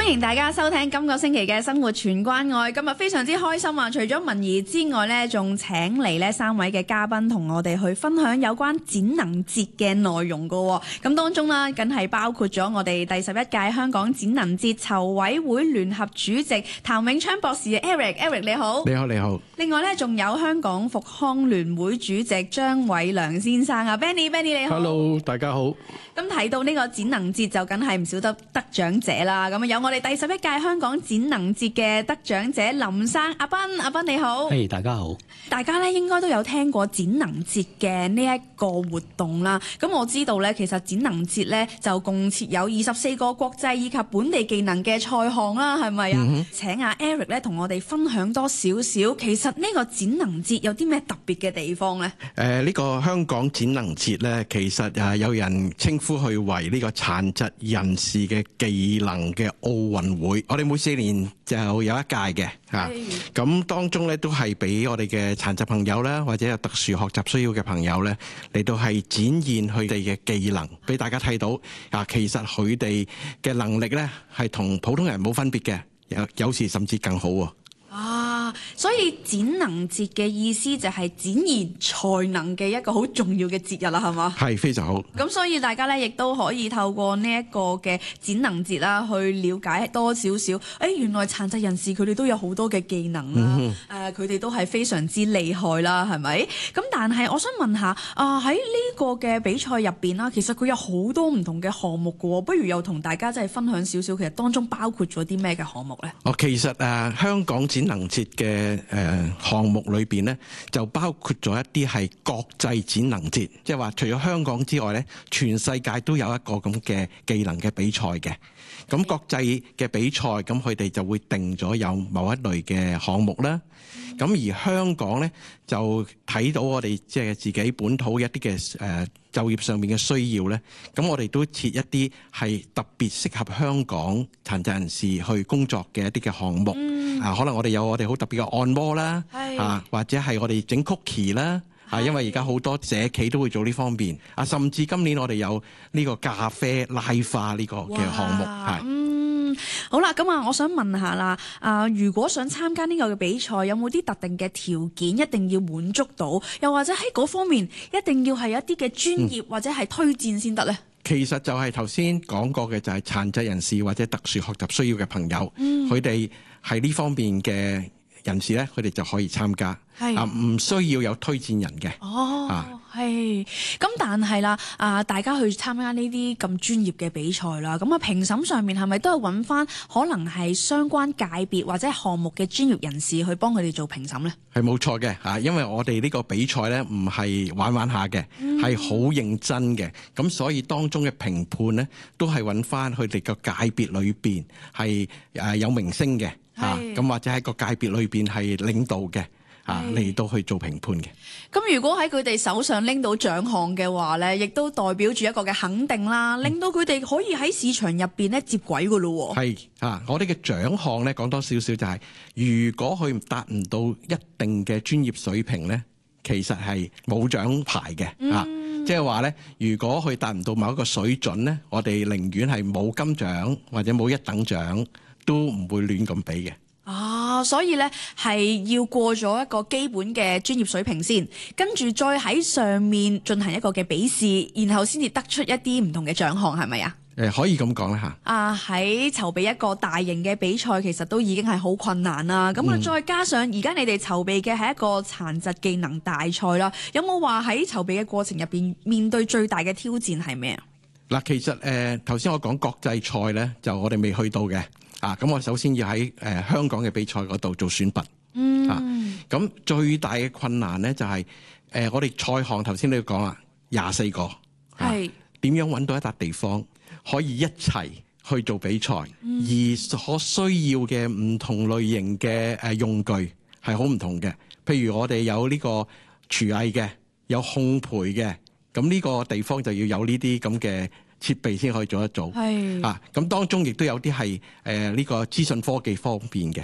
歡迎大家收聽今個星期嘅生活全關愛。今日非常之開心啊！除咗文怡之外呢，仲請嚟呢3位嘅嘉賓同我哋去分享有關展能節嘅內容噶。咁當中啦，梗係包括咗我哋第11屆香港展能節籌委會聯合主席譚永昌博士 Eric 你好。 你好，你好。 另外呢，仲有香港復康聯會主席張偉良先生啊 ，Benny 你好。 Hello， 大家好。 咁睇到呢個展能節就梗係唔少得獎者啦。咁有我哋第11屆香港展能節嘅得獎者林生阿斌你好。 Hey， 大家好。 大家咧應該都有聽過展能節嘅呢一個活動啦。咁我知道咧，其實展能節咧就共設有24個國際以及本地技能嘅賽項啦，係咪啊？請阿 Eric 咧同我哋分享多少少，其實呢個展能節有啲咩特別嘅地方咧？ 呢個香港展能節咧，其實有人稱呼佢為呢個殘疾人士嘅技能嘅奧運會。我哋每4年就有一屆嘅嚇，咁當中咧都係俾我哋嘅殘疾朋友啦，或者有特殊學習需要嘅朋友咧，嚟到係展現佢哋嘅技能，俾大家睇到啊。其實佢哋嘅能力咧係同普通人冇分別嘅，有時甚至更好喎。 所以展能節嘅意思就係展現才能嘅一個好重要嘅節日啦，係嘛？係， 非常好。 咁所以大家咧亦都可以透過呢一個嘅展能節啦，去了解多少少。原來殘疾人士佢哋都有好多嘅技能啦，佢哋都係非常之厲害啦，係咪？咁但係我想問下喺呢個嘅比賽入邊啦，其實佢有好多唔同嘅項目㗎喎，不如又同大家真係分享少少，其實當中包括咗啲咩嘅項目咧？ 其實香港展能節嘅項目裏邊呢，就包括咗一啲係國際展能節，即係話除咗香港之外呢，全世界都有一個咁嘅技能嘅比賽嘅。咁國際嘅比賽，咁佢哋就會定咗有某一類嘅項目啦。咁而香港呢，就睇到我哋即係自己本土一啲嘅就業上面嘅需要呢，咁我哋都設一啲係特別適合香港殘疾人士去工作嘅一啲嘅項目。可能我哋有我哋好特別嘅按摩啦，或者係我哋整 cookie 啦，因為而家好多社企都會做呢方面。甚至今年我哋有呢個咖啡拉花呢個嘅項目。 好啦，咁我想問下啦，如果想參加呢個嘅比賽，有冇啲特定嘅條件一定要滿足到？又或者喺嗰方面一定要係一啲嘅專業或者係推薦先得呢？ 其實就係頭先講過嘅，就係殘疾人士或者特殊學習需要嘅朋友，佢哋係呢方面嘅人士咧，佢哋就可以參加，唔需要有推薦人嘅。 咁但係啦，大家去參加呢啲咁專業嘅比賽啦，咁評審上面係咪都係揾翻可能係相關界別或者項目嘅專業人士去幫佢哋做評審呢？ 係冇錯嘅，因為我哋呢個比賽呢唔係玩玩下嘅，係好認真嘅，咁所以當中嘅評判呢都係揾翻佢哋個界別裏邊係有明星嘅，咁或者喺個界別裏邊係領導嘅。嚟到去做評判嘅。 咁如果喺佢哋手上拎到獎項嘅話咧，亦都代表住一個嘅肯定啦，令到佢哋可以喺市場入邊咧接軌㗎咯。 係我哋嘅獎項咧講多少少就係，如果佢達唔到一定嘅專業水平咧，其實係冇獎牌嘅。即係話咧，如果佢達唔到某一個水準咧，我哋寧願係冇金獎或者冇一等獎，都唔會亂咁俾嘅。 所以咧係要過咗一個基本嘅專業水平先，跟住再喺上面進行一個嘅比試，然後先至得出一啲唔同嘅獎項，係咪啊？ 可以咁講啦嚇。 喺籌備一個大型嘅比賽，其實都已經係好困難啦。咁再加上而家你哋籌備嘅係一個殘疾技能大賽啦，有冇話喺籌備嘅過程入邊面對最大嘅挑戰係咩啊？ 嗱，其實頭先我講國際賽咧，就我哋未去到嘅。咁我首先要喺香港嘅比賽嗰度做選拔。咁最大嘅困難咧就係我哋賽項頭先你講啦，24個。點樣揾到一笪地方可以一齊去做比賽，而所需要嘅唔同類型嘅用具係好唔同嘅。譬如我哋有呢個廚藝嘅，有烘焙嘅，咁呢個地方就要有呢啲咁嘅設備先可以做得到。咁當中亦都有啲係呢個資訊科技方面嘅。